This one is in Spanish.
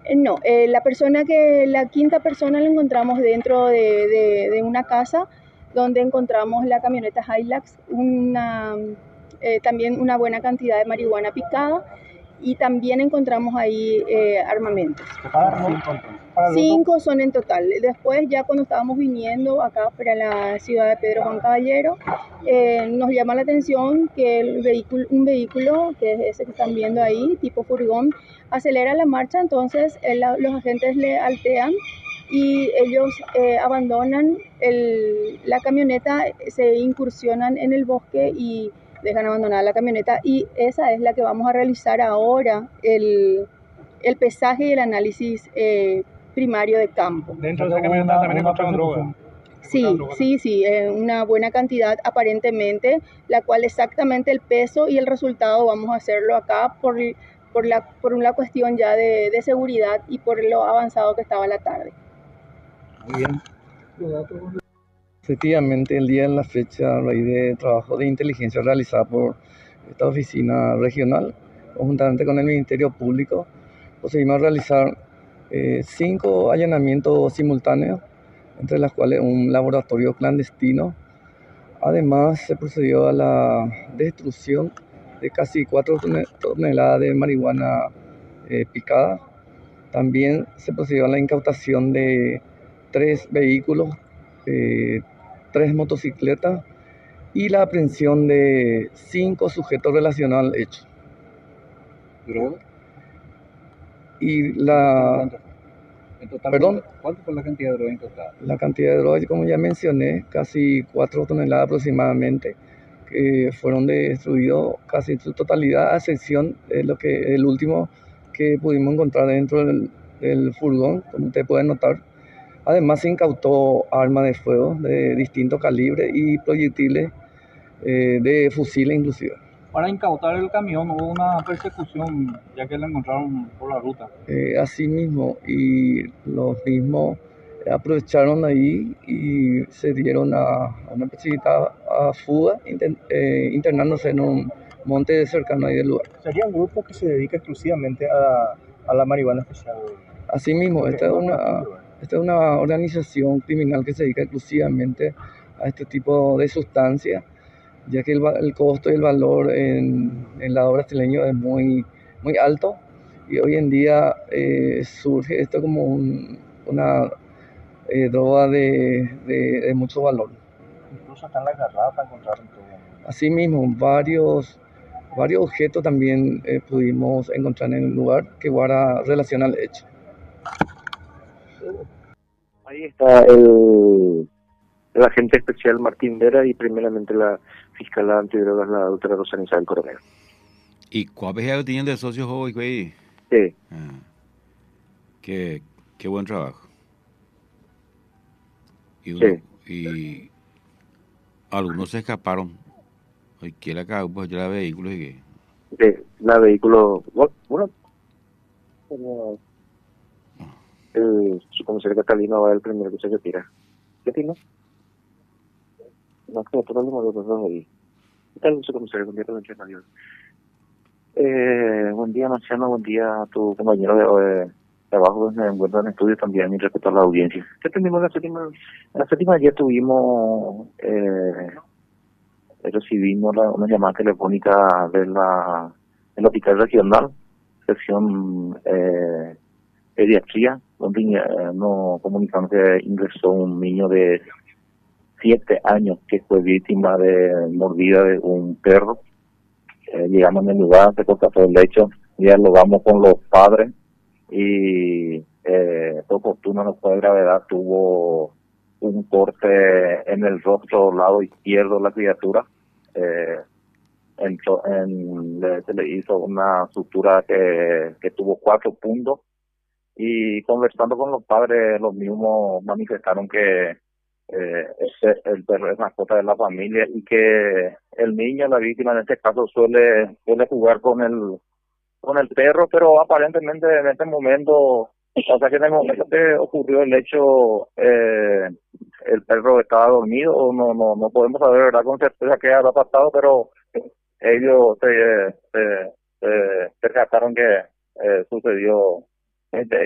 No, la quinta persona la encontramos dentro de una casa donde encontramos la camioneta Hilux, también una buena cantidad de marihuana picada y también encontramos ahí armamentos. Cinco son en total. Después, ya cuando estábamos viniendo acá para la ciudad de Pedro Juan Caballero, nos llama la atención que un vehículo, que es ese que están viendo ahí, tipo furgón, acelera la marcha. Entonces los agentes le altean y ellos abandonan la camioneta, se incursionan en el bosque y dejan abandonada la camioneta, y esa es la que vamos a realizar ahora, el pesaje y el análisis primario de campo. ¿Dentro de esa camioneta también encontraron droga? Sí, una buena cantidad aparentemente, la cual exactamente el peso y el resultado vamos a hacerlo acá por una cuestión ya de seguridad y por lo avanzado que estaba la tarde. Muy bien. Efectivamente, el día de la fecha, a raíz de trabajo de inteligencia realizada por esta oficina regional, conjuntamente con el Ministerio Público, procedimos a realizar 5 allanamientos simultáneos, entre las cuales un laboratorio clandestino. Además, se procedió a la destrucción de casi 4 toneladas de marihuana picada. También se procedió a la incautación de 3 vehículos, 3 motocicletas y la aprehensión de 5 sujetos relacionados al hecho. ¿Droga? Y ¿En total, ¿Perdón? ¿Cuánto fue la cantidad de droga en total? La cantidad de droga, como ya mencioné, casi 4 toneladas aproximadamente, que fueron destruidos casi en su totalidad, a excepción de el último que pudimos encontrar dentro del furgón, como ustedes pueden notar. Además, se incautó armas de fuego de distintos calibres y proyectiles de fusiles inclusive. Para incautar el camión hubo una persecución, ya que lo encontraron por la ruta. Así mismo, y los mismos aprovecharon ahí y se dieron a una precipitada fuga, internándose en un monte cercano ahí del lugar. ¿Sería un grupo que se dedica exclusivamente a la marihuana especial? Así mismo, esta es una organización criminal que se dedica exclusivamente a este tipo de sustancias, ya que el costo y el valor en el lado brasileño es muy, muy alto, y hoy en día surge esto como una droga de mucho valor. Incluso hasta en la garrafa encontraron todo. Asimismo, varios objetos también pudimos encontrar en el lugar que guarda relación al hecho. Ahí está el agente especial Martín Vera y primeramente la fiscal antidrogas, la doctora Rosana Isabel Coronel. ¿Y cuál es el tienen de socios hoy, güey? Sí. Qué buen trabajo. Y algunos se escaparon. Hoy quiere acá, pues ya la vehículo y qué. Sí, la vehículo, bueno, su comisario Catalino va el primero que se retira. ¿Qué tiene? No, que todos los dos ahí. ¿Qué tal, su comisario? Buen día, buen día, Marciano, buen día a tu compañero de trabajo, me encuentro en estudio también y respeto a la audiencia. ¿Qué tenemos la séptima? Ayer tuvimos, recibimos una llamada telefónica del hospital regional, sección pediatría, donde nos comunicamos que ingresó un niño de 7 años que fue víctima de mordida de un perro. Llegamos en el lugar, se constató el hecho, dialogamos con los padres y por fortuna no fue de gravedad, tuvo un corte en el rostro lado izquierdo de la criatura. Se le hizo una sutura que tuvo 4 puntos, y conversando con los padres, los mismos manifestaron que el perro es mascota de la familia y que el niño, la víctima en este caso, suele jugar con el perro, pero aparentemente en este momento, o sea que en el momento que ocurrió el hecho, el perro estaba dormido, o no podemos saber, ¿verdad?, con certeza qué habrá pasado, pero ellos se percataron que sucedió este